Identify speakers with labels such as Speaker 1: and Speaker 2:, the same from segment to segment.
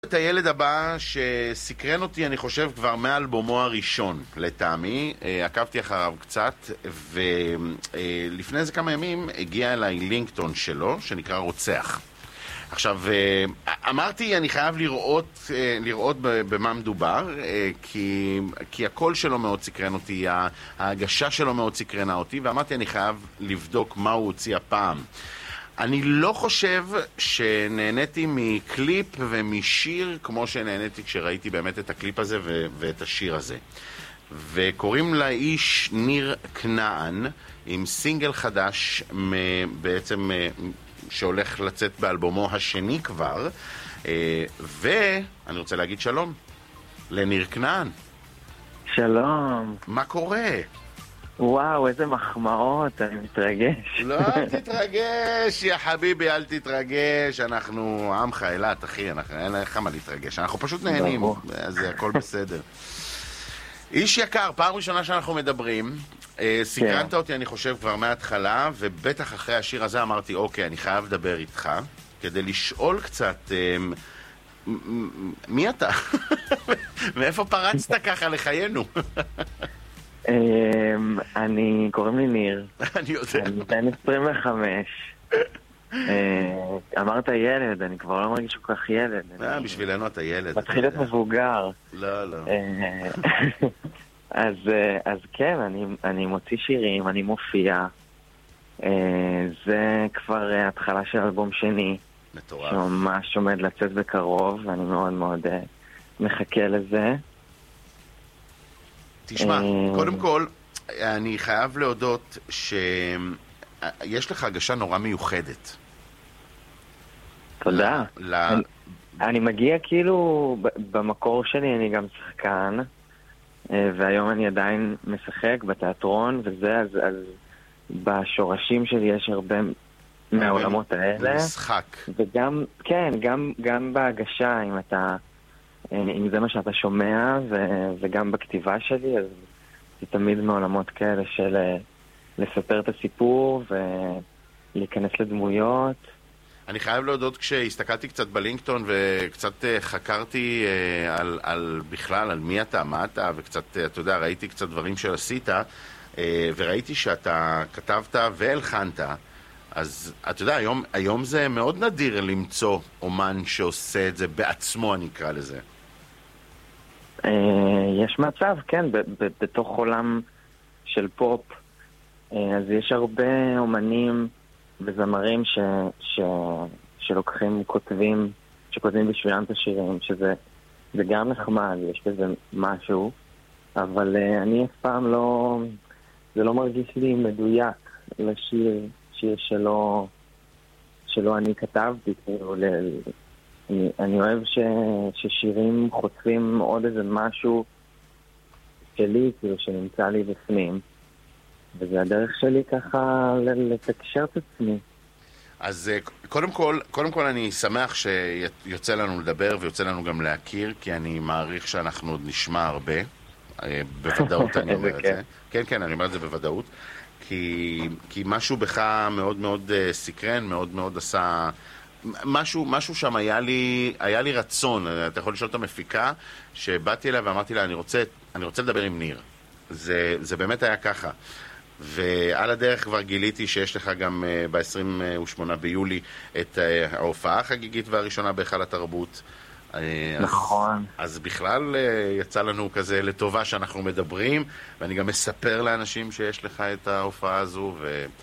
Speaker 1: את הילד הבא שסקרן אותי, אני חושב, כבר מאלבומו הראשון, לטעמי. עקבתי אחריו קצת, ולפני איזה כמה ימים הגיע אליי לינקטון שלו, שנקרא רוצח. עכשיו, אמרתי, אני חייב לראות במה מדובר, כי הקול שלו מאוד סקרן אותי, ההגשה שלו מאוד סקרנה אותי, ואמרתי, אני חייב לבדוק מה הוא הוציא הפעם. אני לא חושב שנהניתי מקליפ ומשיר כמו שנהניתי כשראיתי באמת את הקליפ הזה ואת השיר הזה. וקוראים לאיש ניר כנען עם סינגל חדש בעצם שהולך לצאת באלבומו השני כבר, ואני רוצה להגיד שלום לניר כנען.
Speaker 2: שלום.
Speaker 1: מה קורה?
Speaker 2: וואו, איזה מחמאות, אני מתרגש.
Speaker 1: לא, אל תתרגש, יא חביבי, אל תתרגש. אנחנו עמך אילת, אחי, אין לך מה להתרגש. אנחנו פשוט נהנים, זה הכל בסדר. איש יקר, פעם ראשונה שאנחנו מדברים, סקרנת אותי, אני חושב, כבר מההתחלה, ובטח אחרי השיר הזה אמרתי, אוקיי, אני חייב לדבר איתך, כדי לשאול קצת, מי אתה? מאיפה פרצת ככה לחיינו?
Speaker 2: קוראים לי ניר.
Speaker 1: אני יודע.
Speaker 2: אני בן 25. אמרת ילד, אני כבר לא מרגיש כל כך ילד.
Speaker 1: בשבילנו אתה ילד.
Speaker 2: מתחיל להיות מבוגר.
Speaker 1: לא, לא.
Speaker 2: אז כן, אני מוציא שירים, אני מופיע. זה כבר התחלה של אלבום שני.
Speaker 1: מטורף.
Speaker 2: שממש עומד לצאת בקרוב, ואני מאוד מאוד מחכה לזה.
Speaker 1: תשמע, קודם כל, אני חייב להודות שיש לך הגשה נורא מיוחדת.
Speaker 2: תודה. אני מגיע כאילו, במקור שלי אני גם שחקן, והיום אני עדיין משחק בתיאטרון, וזה, אז בשורשים שלי יש הרבה מהעולמות האלה.
Speaker 1: משחק.
Speaker 2: וגם, כן, גם בהגשה, אם זה מה שאתה שומע, וגם בכתיבה שלי, אז זה תמיד מעולמות כאלה של לספר את הסיפור ולהיכנס לדמויות.
Speaker 1: אני חייב להודות, כשהסתכלתי קצת בלינקטון וקצת חקרתי בכלל על מי אתה, מה אתה, וקצת, אתה יודע, ראיתי קצת דברים שעשית, וראיתי שאתה כתבת והלחנת. אז אתה יודע, היום זה מאוד נדיר למצוא אומן שעושה את זה בעצמו, אני אקרא לזה.
Speaker 2: יש מצב, כן, בתוך עולם של פופ, אז יש הרבה אומנים וזמרים שלוקחים, שכותבים בשבילם את השירים, שזה גם נחמד, יש בזה משהו, אבל אני אף פעם זה לא מרגיש לי מדויק שיר שלא אני כתבתי, כאילו, אני אוהב ששירים חוטפים עוד איזה משהו שלי, כאילו, שנמצא לי בפנים, וזה הדרך שלי ככה לתקשר את עצמי.
Speaker 1: אז קודם כל אני שמח שיוצא לנו לדבר ויוצא לנו גם להכיר, כי אני מעריך שאנחנו עוד נשמע הרבה, בוודאות אני אומר את זה. כן, כן, אני אומר את זה בוודאות, כי משהו בך מאוד מאוד סקרן, מאוד מאוד עשה משהו שם, היה לי רצון. אתה יכול לשאול את המפיקה, שבאתי אליה ואמרתי לה, אני רוצה לדבר עם ניר. זה באמת היה ככה. ועל הדרך כבר גיליתי שיש לך גם ב-28 ביולי את ההופעה החגיגית והראשונה בהיכל התרבות.
Speaker 2: נכון.
Speaker 1: אז בכלל יצא לנו כזה לטובה שאנחנו מדברים, ואני גם מספר לאנשים שיש לך את ההופעה הזו,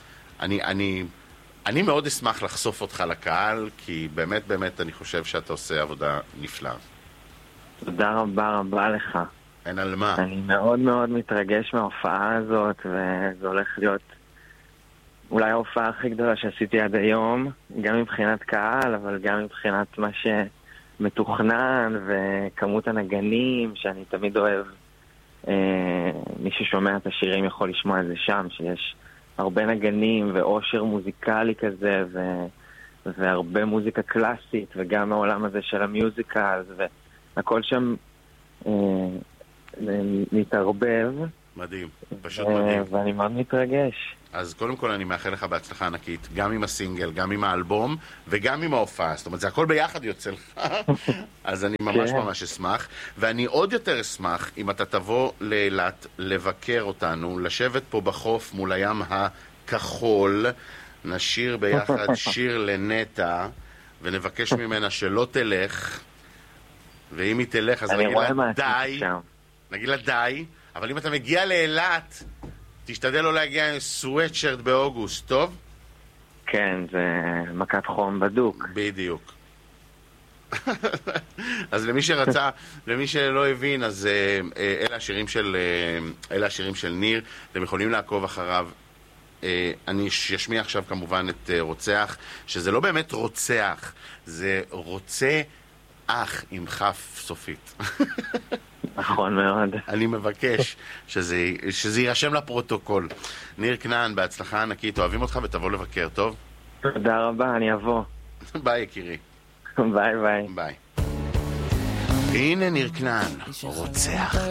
Speaker 1: ואני מאוד אשמח לחשוף אותך לקהל, כי באמת באמת אני חושב שאתה עושה עבודה נפלאה.
Speaker 2: תודה רבה רבה לך.
Speaker 1: אין על מה.
Speaker 2: אני מאוד מאוד מתרגש מההופעה הזאת, וזה הולך להיות אולי ההופעה הכי גדולה שעשיתי עד היום, גם מבחינת קהל, אבל גם מבחינת מה שמתוכנן, וכמות הנגנים, שאני תמיד אוהב. מי ששומע את השירים יכול לשמוע את זה שם, שיש הרבה נגנים ואושר מוזיקלי כזה, והרבה מוזיקה קלאסית, וגם העולם הזה של המיוזיקל, והכל שם מתערבב.
Speaker 1: מדהים, פשוט מדהים.
Speaker 2: ואני מאוד מתרגש.
Speaker 1: אז קודם כל אני מאחל לך בהצלחה ענקית, גם עם הסינגל, גם עם האלבום, וגם עם ההופעה. זאת אומרת, זה הכל ביחד יוצא לך. אז אני ממש ממש אשמח. ואני עוד יותר אשמח אם אתה תבוא לאילת לבקר אותנו, לשבת פה בחוף מול הים הכחול, נשיר ביחד שיר לנטה, ונבקש ממנה שלא תלך, ואם היא תלך אז נגיד לה די, נגיד לה די, אבל אם אתה מגיע לאילת, תשתדל לא להגיע עם סוויטשרט באוגוסט, טוב?
Speaker 2: כן, זה מכת חום בדוק.
Speaker 1: בדיוק. אז למי שלא הבין, אז אלה השירים של ניר, אתם יכולים לעקוב אחריו. אני אשמיע עכשיו כמובן את רוצח, שזה לא באמת רוצח, זה רוצה אח עם חף סופית.
Speaker 2: נכון מאוד.
Speaker 1: אני מבקש שזה יירשם לפרוטוקול. ניר כנען, בהצלחה ענקית, אוהבים אותך ותבוא לבקר, טוב?
Speaker 2: תודה רבה, אני אבוא.
Speaker 1: ביי יקירי.
Speaker 2: ביי ביי.
Speaker 1: ביי. הנה ניר כנען, רוצח.